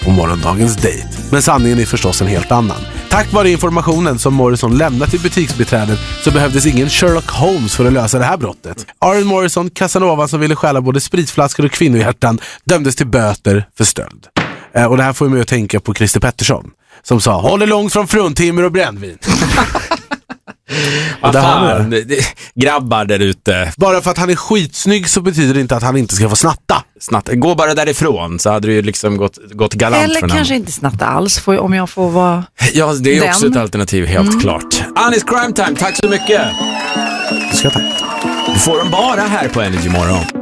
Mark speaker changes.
Speaker 1: på morgondagens dejt. Men sanningen är förstås en helt annan. Tack vare informationen som Morrison lämnat till butiksbiträdet så behövdes ingen Sherlock Holmes för att lösa det här brottet. Aaron Morrison, Casanova som ville stjäla både spritflaskor och kvinnohjärtan, dömdes till böter för stöld. Och det här får mig att tänka på Christer Pettersson som sa, håll dig långt från fruntimmer och brännvin.
Speaker 2: Vad fan, grabbar där ute.
Speaker 1: Bara för att han är skitsnygg så betyder det inte att han inte ska få snatta.
Speaker 2: Gå bara därifrån så hade det ju liksom gått galant.
Speaker 3: Eller
Speaker 2: för
Speaker 3: kanske inte snatta alls om jag får vara.
Speaker 2: Ja, det är också ett alternativ, helt klart. Anis Crime Time, tack så mycket.
Speaker 1: Du ska tack.
Speaker 2: Du får dem bara här på Energy Morgon.